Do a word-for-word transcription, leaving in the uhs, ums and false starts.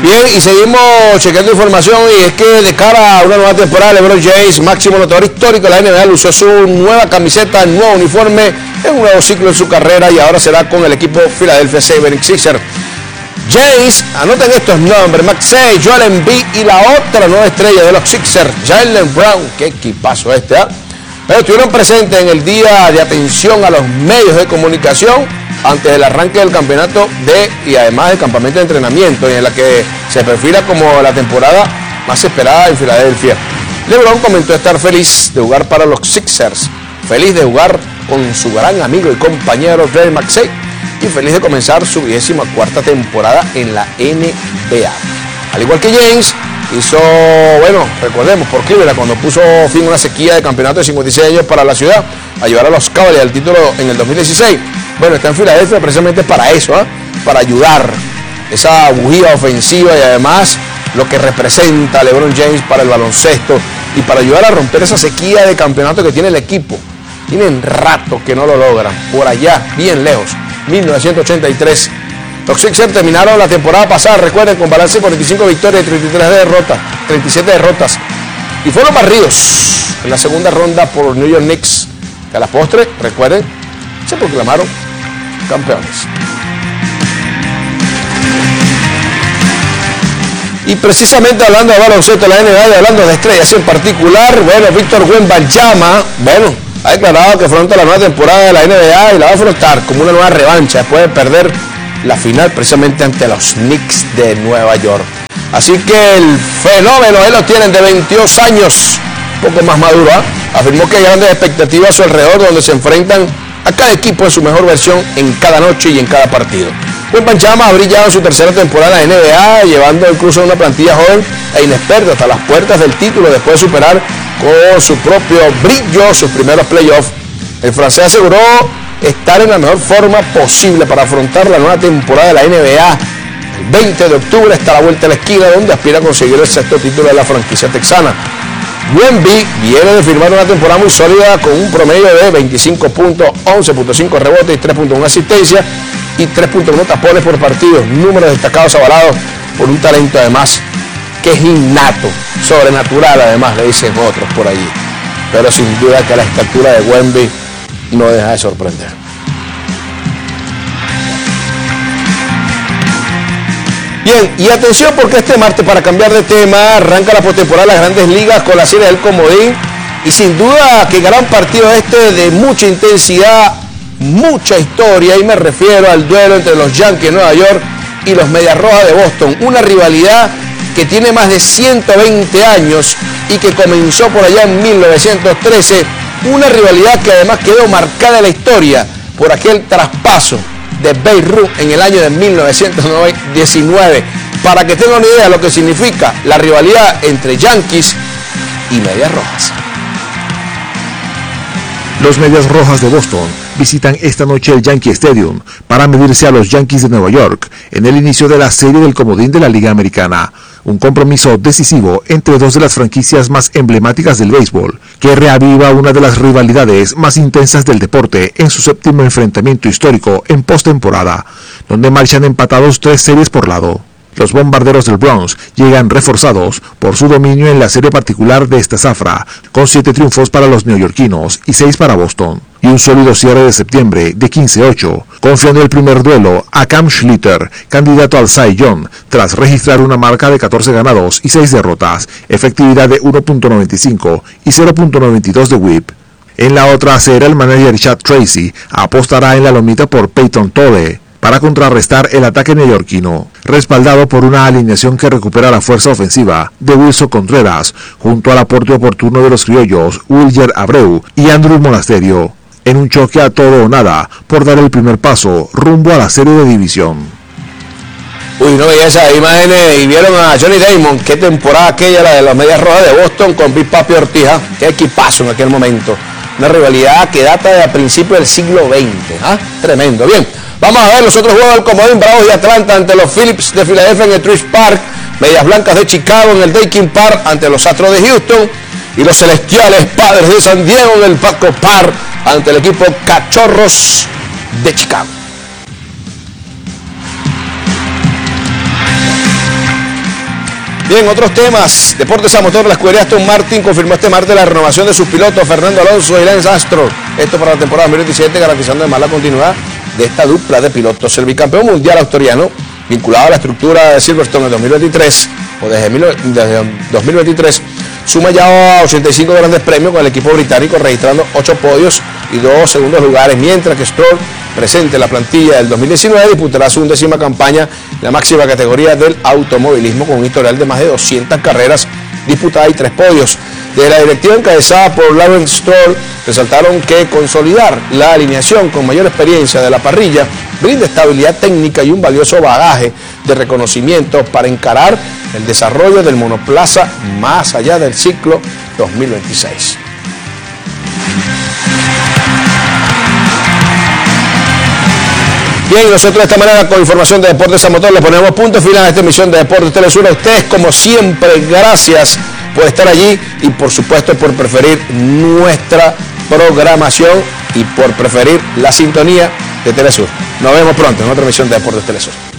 Bien, y seguimos chequeando información, y es que de cara a una nueva temporada, LeBron James, máximo anotador histórico de la N B A, lució su nueva camiseta, nuevo uniforme, en un nuevo ciclo en su carrera, y ahora será con el equipo Philadelphia seventy-sixers. James, anoten estos nombres: Maxey, Joel Embiid y la otra nueva estrella de los Sixers, Jaylen Brown. Qué equipazo este, ¿eh? Pero estuvieron presentes en el día de atención a los medios de comunicación antes del arranque del campeonato de, y además del campamento de entrenamiento, y en la que se perfila como la temporada más esperada en Filadelfia. LeBron comentó estar feliz de jugar para los Sixers, feliz de jugar con su gran amigo y compañero Ray Maxey, y feliz de comenzar su vigésima cuarta temporada en la N B A. Al igual que James, hizo, bueno, recordemos, por Cleveland, cuando puso fin a una sequía de campeonato de cincuenta y seis años para la ciudad, a llevar a los Cavaliers al título en el dos mil dieciséis. Bueno, está en Filadelfia precisamente para eso, ¿eh? Para ayudar esa bujía ofensiva, y además lo que representa LeBron James para el baloncesto, y para ayudar a romper esa sequía de campeonato que tiene el equipo. Tienen rato que no lo logran, por allá, bien lejos, mil novecientos ochenta y tres. Los Sixers terminaron la temporada pasada, recuerden, con balance de cuarenta y cinco victorias y treinta y tres derrotas, treinta y siete derrotas, y fueron barridos en la segunda ronda por New York Knicks, que a la postre, recuerden, se proclamaron campeones. Y precisamente hablando de baloncesto de la N B A y hablando de estrellas en particular, bueno, Víctor Wembanyama, bueno, ha declarado que afronta la nueva temporada de la N B A y la va a afrontar como una nueva revancha después de perder la final precisamente ante los Knicks de Nueva York. Así que el fenómeno, él lo tienen, de veintidós años, un poco más maduro, ¿eh? Afirmó que hay grandes expectativas a su alrededor, donde se enfrentan a cada equipo en su mejor versión en cada noche y en cada partido. Wembanyama ha brillado en su tercera temporada en la N B A, llevando incluso una plantilla joven e inexperta hasta las puertas del título, después de superar con su propio brillo sus primeros playoffs. El francés aseguró estar en la mejor forma posible para afrontar la nueva temporada de la N B A. El veinte de octubre está a la vuelta de la esquina, donde aspira a conseguir el sexto título de la franquicia texana. Wemby viene de firmar una temporada muy sólida con un promedio de veinticinco puntos, once punto cinco rebotes y tres punto uno asistencia y tres punto uno tapones por partido, números destacados avalados por un talento además que es innato, sobrenatural además, le dicen otros por allí. Pero sin duda que la estatura de Wemby no deja de sorprender. Bien, y atención, porque este martes, para cambiar de tema, arranca la postemporada de las Grandes Ligas con la serie del comodín, y sin duda que gran partido este de mucha intensidad, mucha historia, y me refiero al duelo entre los Yankees de Nueva York y los Medias Rojas de Boston, una rivalidad que tiene más de ciento veinte años y que comenzó por allá en mil novecientos trece, una rivalidad que además quedó marcada en la historia por aquel traspaso de Babe Ruth en el año de mil novecientos diecinueve, para que tengan una idea de lo que significa la rivalidad entre Yankees y Medias Rojas. Los Medias Rojas de Boston visitan esta noche el Yankee Stadium para medirse a los Yankees de Nueva York en el inicio de la serie del comodín de la Liga Americana, un compromiso decisivo entre dos de las franquicias más emblemáticas del béisbol, que reaviva una de las rivalidades más intensas del deporte en su séptimo enfrentamiento histórico en postemporada, donde marchan empatados tres series por lado. Los Bombarderos del Bronx llegan reforzados por su dominio en la serie particular de esta zafra, con siete triunfos para los neoyorquinos y seis para Boston, y un sólido cierre de septiembre de quince ocho, confiando el primer duelo a Cam Schlitter, candidato al Cy Young, tras registrar una marca de catorce ganados y seis derrotas, efectividad de uno punto noventa y cinco y cero punto noventa y dos de whip. En la otra acera, el manager Chad Tracy apostará en la lomita por Peyton Tolle, para contrarrestar el ataque neoyorquino, respaldado por una alineación que recupera la fuerza ofensiva de Wilson Contreras, junto al aporte oportuno de los criollos Wilyer Abreu y Andrew Monasterio, en un choque a todo o nada por dar el primer paso rumbo a la serie de división. Uy, no veía esas imágenes y vieron a Johnny Damon, qué temporada aquella, la de las Medias Rojas de Boston con Big Papi Ortiz, ¿eh? Qué equipazo en aquel momento, una rivalidad que data de a principios del siglo veinte, ¿eh? Tremendo. Bien, vamos a ver los otros juegos del comodín. Bravos de Atlanta ante los Phillips de Filadelfia en el Truist Park, Medias Blancas de Chicago en el Daikin Park ante los Astros de Houston, y los Celestiales Padres de San Diego en el Petco Park ante el equipo Cachorros de Chicago. Bien, otros temas. Deportes a motor, la escudería Aston Martin confirmó este martes la renovación de sus pilotos Fernando Alonso y Lance Armstrong. Esto para la temporada dos mil veintisiete, garantizando además la continuidad de esta dupla de pilotos. El bicampeón mundial australiano, vinculado a la estructura de Silverstone en dos mil veintitrés, o desde, desde dos mil veintitrés, suma ya ochenta y cinco grandes premios con el equipo británico, registrando ocho podios y dos segundos lugares, mientras que Stroll, presente en la plantilla del dos mil diecinueve, disputará su undécima campaña en la máxima categoría del automovilismo, con un historial de más de doscientas carreras disputadas y tres podios. De la directiva encabezada por Lawrence Stroll, resaltaron que consolidar la alineación con mayor experiencia de la parrilla brinda estabilidad técnica y un valioso bagaje de reconocimiento para encarar el desarrollo del monoplaza más allá del ciclo dos mil veintiséis. Bien, nosotros de esta manera, con información de Deportes a Motor, le ponemos punto final a esta emisión de Deportes Telesur. A ustedes, como siempre, gracias por estar allí y por supuesto por preferir nuestra programación y por preferir la sintonía de Telesur. Nos vemos pronto en otra emisión de Deportes Telesur.